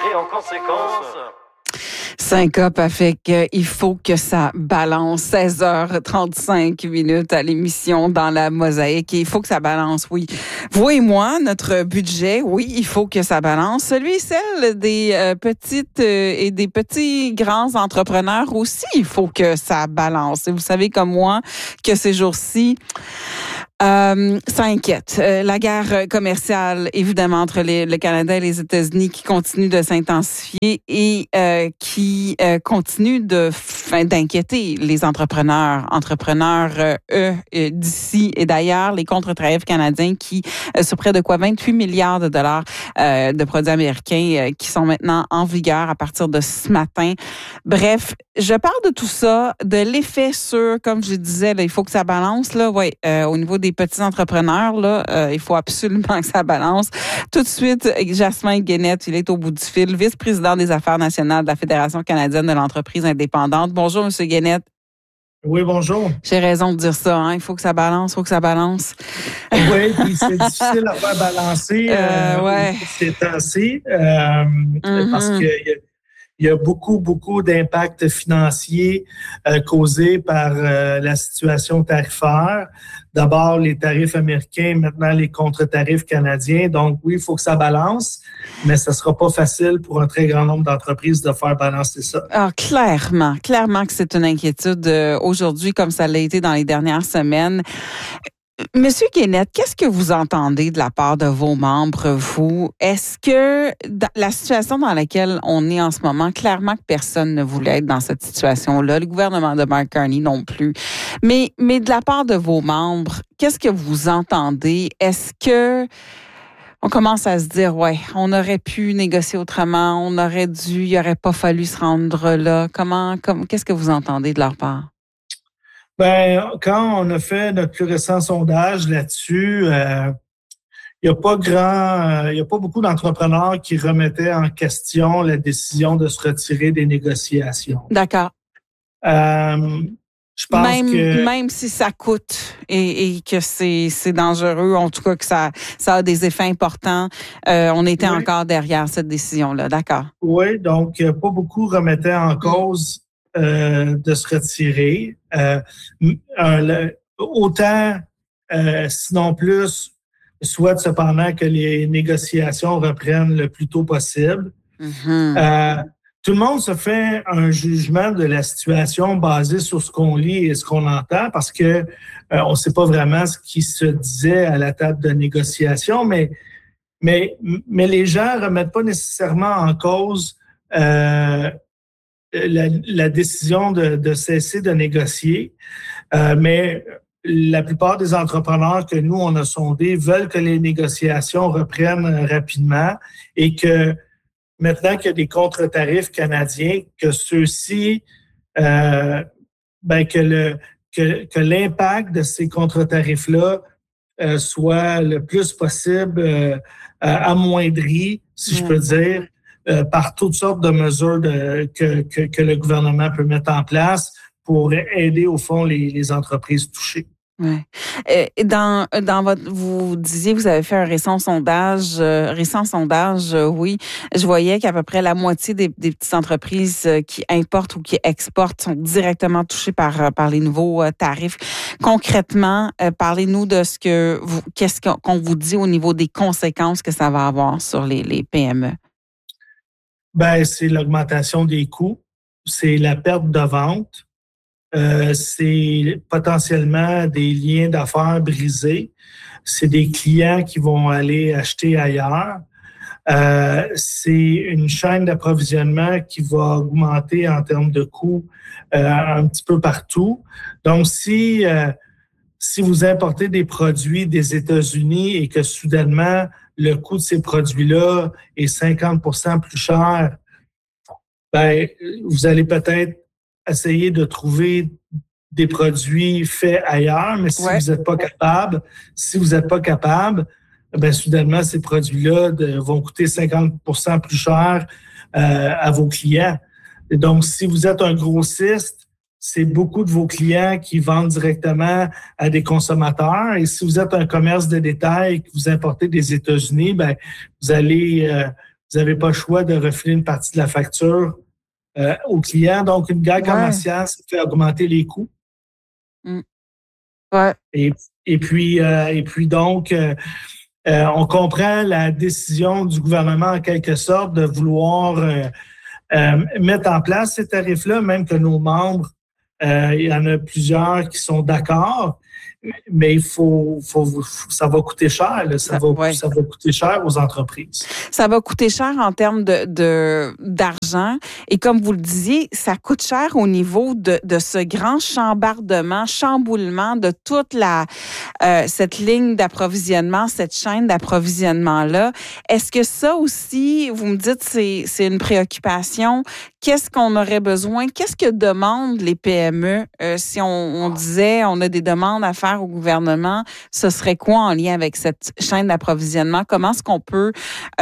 agir en conséquence. Syncope fait qu'il faut que ça balance. 16h35 à l'émission dans la Mosaïque. Et il faut que ça balance, oui. Vous et moi, notre budget, oui, il faut que ça balance. Celui et celle des petites et des petits grands entrepreneurs aussi, il faut que ça balance. Et vous savez comme moi que ces jours-ci, ça inquiète. La guerre commerciale, évidemment, entre le Canada et les États-Unis qui continue de s'intensifier et qui continue d'inquiéter les entrepreneurs d'ici et d'ailleurs, les contre-tarifs canadiens qui, sur près de 28 milliards de dollars de produits américains qui sont maintenant en vigueur à partir de ce matin. Bref, je parle de tout ça, de l'effet sur, comme je disais, là, il faut que ça balance, là, ouais, au niveau des petits entrepreneurs, là, il faut absolument que ça balance. Tout de suite, Jasmin Guénette, il est au bout du fil, vice-président des affaires nationales de la Fédération canadienne de l'entreprise indépendante. Bonjour, M. Guénette. Oui, bonjour. J'ai raison de dire ça, hein? Il faut que ça balance, Oui, puis c'est difficile à faire balancer ouais. ces temps-ci parce qu'il y a beaucoup d'impacts financiers causés par la situation tarifaire. D'abord, les tarifs américains, maintenant les contre-tarifs canadiens. Donc, oui, il faut que ça balance, mais ce ne sera pas facile pour un très grand nombre d'entreprises de faire balancer ça. Ah, clairement que c'est une inquiétude aujourd'hui, comme ça l'a été dans les dernières semaines. Monsieur Guénette, qu'est-ce que vous entendez de la part de vos membres, vous? Est-ce que la situation dans laquelle on est en ce moment, clairement que personne ne voulait être dans cette situation-là, le gouvernement de Mark Carney non plus, mais de la part de vos membres, qu'est-ce que vous entendez? Est-ce que on commence à se dire, ouais, on aurait pu négocier autrement, il aurait pas fallu se rendre là? Qu'est-ce que vous entendez de leur part? Ben, quand on a fait notre plus récent sondage là-dessus, il y a pas beaucoup d'entrepreneurs qui remettaient en question la décision de se retirer des négociations. D'accord. Je pense même si ça coûte et que c'est dangereux, en tout cas que ça a des effets importants, on était encore derrière cette décision-là. D'accord. Oui, donc pas beaucoup remettaient en cause de se retirer. Autant, sinon plus, souhaite cependant que les négociations reprennent le plus tôt possible. Mm-hmm. Tout le monde se fait un jugement de la situation basé sur ce qu'on lit et ce qu'on entend parce que on ne sait pas vraiment ce qui se disait à la table de négociation, mais les gens ne remettent pas nécessairement en cause la décision de cesser de négocier, mais la plupart des entrepreneurs que nous, on a sondés veulent que les négociations reprennent rapidement et que maintenant qu'il y a des contre-tarifs canadiens, que ceux-ci, que l'impact de ces contre-tarifs-là soit le plus possible amoindri, si je peux dire, par toutes sortes de mesures que le gouvernement peut mettre en place pour aider, au fond, les entreprises touchées. Ouais. Vous disiez, vous avez fait un récent sondage, oui. Je voyais qu'à peu près la moitié des petites entreprises qui importent ou qui exportent sont directement touchées par les nouveaux tarifs. Concrètement, parlez-nous de qu'est-ce qu'on vous dit au niveau des conséquences que ça va avoir sur les PME. Ben, c'est l'augmentation des coûts, c'est la perte de vente, c'est potentiellement des liens d'affaires brisés, c'est des clients qui vont aller acheter ailleurs, c'est une chaîne d'approvisionnement qui va augmenter en termes de coûts un petit peu partout. Donc, si vous importez des produits des États-Unis et que soudainement, le coût de ces produits-là est 50% plus cher, ben, vous allez peut-être essayer de trouver des produits faits ailleurs, mais si vous n'êtes pas capable, ben, soudainement, ces produits-là vont coûter 50% plus cher à vos clients. Et donc, si vous êtes un grossiste, c'est beaucoup de vos clients qui vendent directement à des consommateurs. Et si vous êtes un commerce de détail et que vous importez des États-Unis, ben vous allez vous n'avez pas le choix de refiler une partie de la facture au client. Donc, une guerre commerciale, ça fait augmenter les coûts. Mm. Ouais. Et puis donc, on comprend la décision du gouvernement, en quelque sorte, de vouloir mettre en place ces tarifs-là, même que nos membres, il y en a plusieurs qui sont d'accord. Mais ça va coûter cher. Là. Ça va coûter cher aux entreprises. Ça va coûter cher en termes d'argent. Et comme vous le disiez, ça coûte cher au niveau de ce grand chamboulement de toute cette ligne d'approvisionnement, cette chaîne d'approvisionnement-là. Est-ce que ça aussi, vous me dites, c'est une préoccupation? Qu'est-ce qu'on aurait besoin? Qu'est-ce que demandent les PME? Si on disait, on a des demandes à faire au gouvernement, ce serait quoi en lien avec cette chaîne d'approvisionnement? Comment est-ce qu'on peut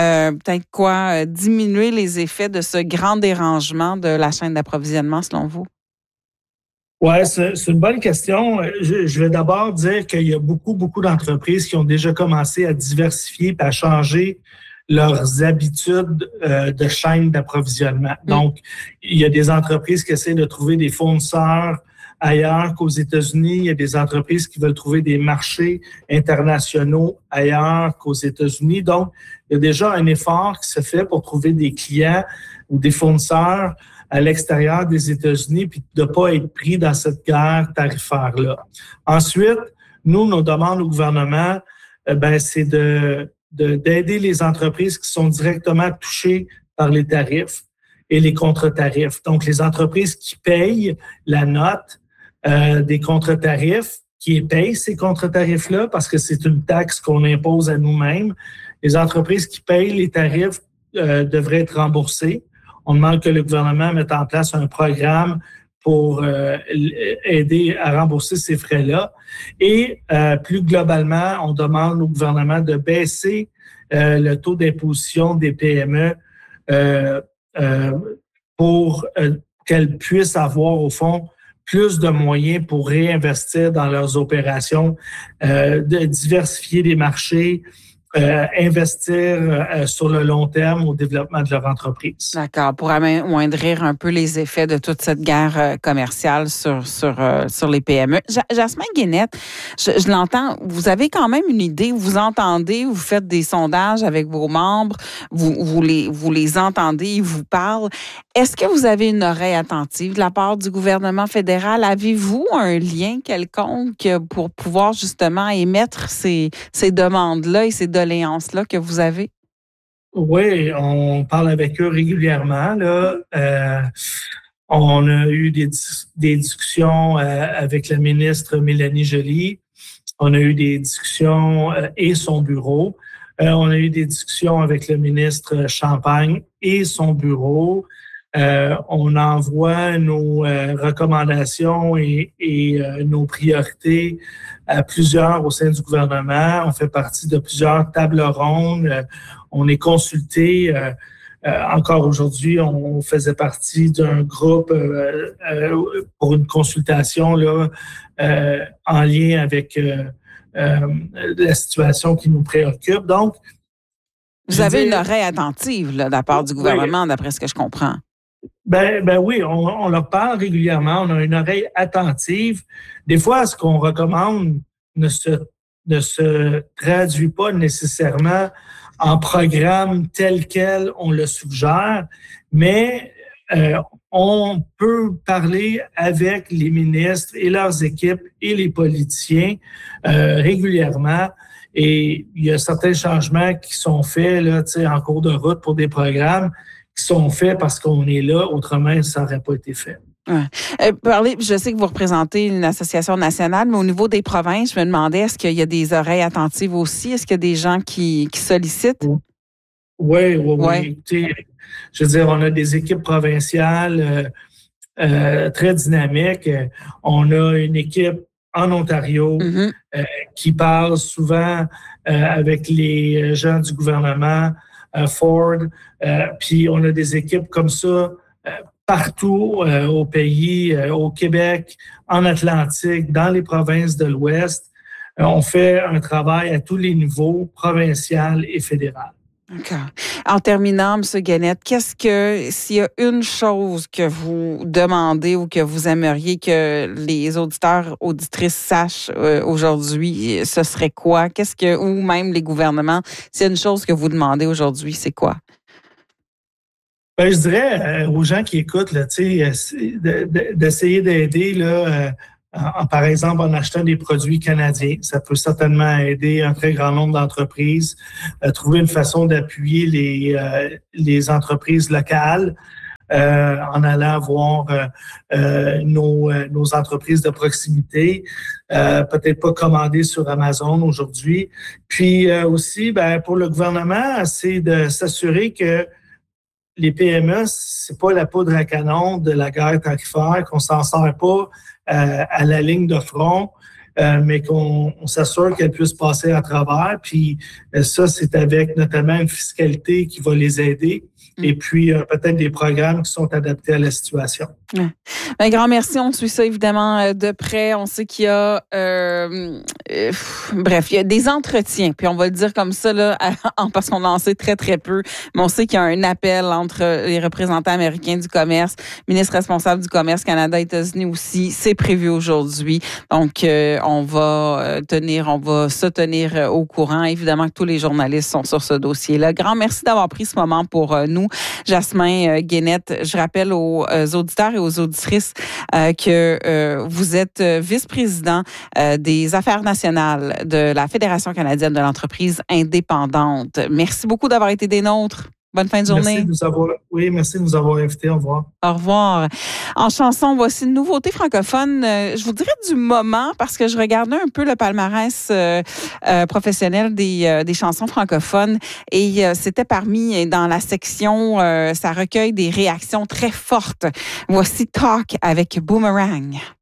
diminuer les effets de ce grand dérangement de la chaîne d'approvisionnement selon vous? Oui, c'est une bonne question. Je vais d'abord dire qu'il y a beaucoup d'entreprises qui ont déjà commencé à diversifier et à changer leurs habitudes de chaîne d'approvisionnement. Donc, il y a des entreprises qui essaient de trouver des fournisseurs ailleurs qu'aux États-Unis. Il y a des entreprises qui veulent trouver des marchés internationaux ailleurs qu'aux États-Unis. Donc, il y a déjà un effort qui se fait pour trouver des clients ou des fournisseurs à l'extérieur des États-Unis puis de ne pas être pris dans cette guerre tarifaire-là. Ensuite, nos demandes au gouvernement, c'est d'aider les entreprises qui sont directement touchées par les tarifs et les contre-tarifs. Donc, les entreprises qui payent la note des contre-tarifs, qui payent ces contre-tarifs-là parce que c'est une taxe qu'on impose à nous-mêmes. Les entreprises qui payent les tarifs devraient être remboursées. On demande que le gouvernement mette en place un programme pour aider à rembourser ces frais-là. Et plus globalement, on demande au gouvernement de baisser le taux d'imposition des PME pour qu'elles puissent avoir, au fond, plus de moyens pour réinvestir dans leurs opérations, de diversifier les marchés, investir sur le long terme au développement de leur entreprise. D'accord, pour amoindrir un peu les effets de toute cette guerre commerciale sur les PME. Jasmin Guénette, je l'entends, vous avez quand même une idée, vous entendez, vous faites des sondages avec vos membres, vous les entendez, ils vous parlent. Est-ce que vous avez une oreille attentive de la part du gouvernement fédéral? Avez-vous un lien quelconque pour pouvoir justement émettre ces demandes-là et ces doléances-là que vous avez? Oui, on parle avec eux régulièrement. Là. On a eu des discussions avec la ministre Mélanie Joly. On a eu des discussions et son bureau. On a eu des discussions avec le ministre Champagne et son bureau. On envoie nos recommandations et nos priorités à plusieurs au sein du gouvernement. On fait partie de plusieurs tables rondes. On est consulté. Encore aujourd'hui, on faisait partie d'un groupe pour une consultation là, en lien avec la situation qui nous préoccupe. Donc, vous avez une oreille attentive là, de la part du gouvernement, d'après ce que je comprends. Ben oui, on leur parle régulièrement, on a une oreille attentive. Des fois, ce qu'on recommande ne se traduit pas nécessairement en programme tel quel on le suggère, mais on peut parler avec les ministres et leurs équipes et les politiciens régulièrement. Et il y a certains changements qui sont faits là, en cours de route pour des programmes qui sont faits parce qu'on est là, autrement, ça n'aurait pas été fait. Ouais. Je sais que vous représentez une association nationale, mais au niveau des provinces, je me demandais, est-ce qu'il y a des oreilles attentives aussi? Est-ce qu'il y a des gens qui sollicitent? Oui. Écoutez, je veux dire, on a des équipes provinciales très dynamiques. On a une équipe en Ontario qui parle souvent avec les gens du gouvernement, Ford, puis on a des équipes comme ça partout au pays, au Québec, en Atlantique, dans les provinces de l'Ouest. On fait un travail à tous les niveaux, provincial et fédéral. D'accord. En terminant, M. Guénette, s'il y a une chose que vous demandez ou que vous aimeriez que les auditeurs, auditrices sachent aujourd'hui, ce serait quoi? Ou même les gouvernements, s'il y a une chose que vous demandez aujourd'hui, c'est quoi? Ben, je dirais aux gens qui écoutent, là, d'essayer d'aider là, par exemple, en achetant des produits canadiens. Ça peut certainement aider un très grand nombre d'entreprises à trouver une façon d'appuyer les entreprises locales en allant voir nos entreprises de proximité. Peut-être pas commander sur Amazon aujourd'hui. Puis aussi, ben, pour le gouvernement, c'est de s'assurer que les PME, c'est pas la poudre à canon de la guerre tarifaire, qu'on s'en sert pas à la ligne de front, mais qu'on s'assure qu'elles puissent passer à travers. Puis ça, c'est avec notamment une fiscalité qui va les aider. Et puis, peut-être des programmes qui sont adaptés à la situation. Ouais. Un grand merci. On suit ça évidemment de près. On sait qu'il y a, bref, il y a des entretiens. Puis on va le dire comme ça là, parce qu'on en sait très très peu. Mais on sait qu'il y a un appel entre les représentants américains du commerce, ministre responsable du commerce Canada, États-Unis aussi. C'est prévu aujourd'hui. Donc on va se tenir au courant. Évidemment que tous les journalistes sont sur ce dossier-là. Grand merci d'avoir pris ce moment pour nous. Jasmin Guénette, je rappelle aux auditeurs et aux auditrices que vous êtes vice-président des affaires nationales de la Fédération canadienne de l'entreprise indépendante. Merci beaucoup d'avoir été des nôtres. Bonne fin de journée. Merci de nous avoir invités. Au revoir. Au revoir. En chanson, voici une nouveauté francophone. Je vous dirais du moment parce que je regardais un peu le palmarès professionnel des chansons francophones et c'était dans la section, ça recueille des réactions très fortes. Voici Talk avec Boomerang.